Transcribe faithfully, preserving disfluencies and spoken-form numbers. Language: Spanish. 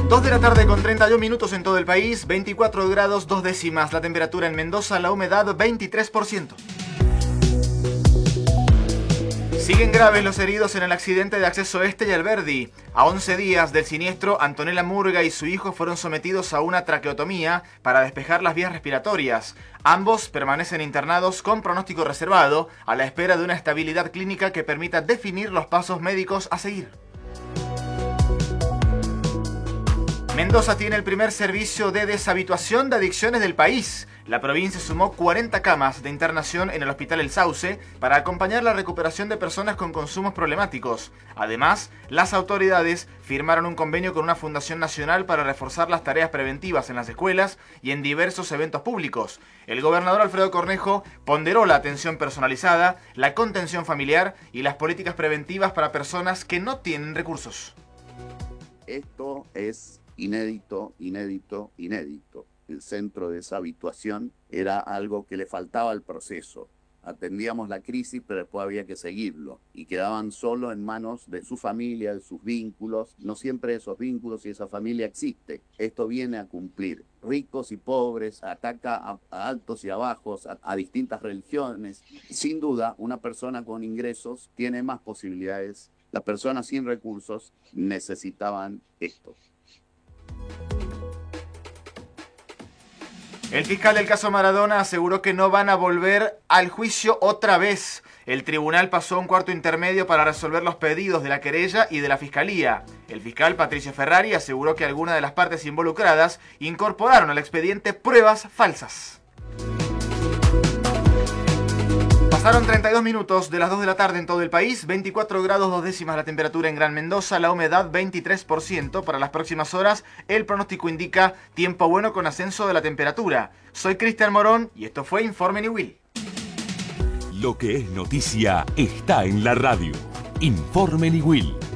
dos de la tarde con treinta y un minutos en todo el país, veinticuatro grados dos décimas la temperatura en Mendoza, la humedad veintitrés por ciento. Siguen graves los heridos en el accidente de Acceso Este y Alberdi. A once días del siniestro, Antonella Murga y su hijo fueron sometidos a una traqueotomía para despejar las vías respiratorias. Ambos permanecen internados con pronóstico reservado, a la espera de una estabilidad clínica que permita definir los pasos médicos a seguir. Mendoza tiene el primer servicio de deshabituación de adicciones del país. La provincia sumó cuarenta camas de internación en el Hospital El Sauce para acompañar la recuperación de personas con consumos problemáticos. Además, las autoridades firmaron un convenio con una fundación nacional para reforzar las tareas preventivas en las escuelas y en diversos eventos públicos. El gobernador Alfredo Cornejo ponderó la atención personalizada, la contención familiar y las políticas preventivas para personas que no tienen recursos. Esto es inédito, inédito, inédito. El centro de deshabituación era algo que le faltaba al proceso. Atendíamos la crisis, pero después había que seguirlo. Y quedaban solo en manos de su familia, de sus vínculos. No siempre esos vínculos y esa familia existe. Esto viene a cumplir. Ricos y pobres, ataca a, a altos y a bajos, a, a distintas religiones. Sin duda, una persona con ingresos tiene más posibilidades. Las personas sin recursos necesitaban esto. El fiscal del caso Maradona aseguró que no van a volver al juicio otra vez. El tribunal pasó a un cuarto intermedio para resolver los pedidos de la querella y de la fiscalía. El fiscal Patricio Ferrari aseguró que algunas de las partes involucradas incorporaron al expediente pruebas falsas. Pasaron treinta y dos minutos de las dos de la tarde en todo el país, veinticuatro grados dos décimas la temperatura en Gran Mendoza, la humedad veintitrés por ciento. Para las próximas horas, el pronóstico indica tiempo bueno con ascenso de la temperatura. Soy Cristian Morón y esto fue Informe Niwil. Lo que es noticia está en la radio. Informe Niwil.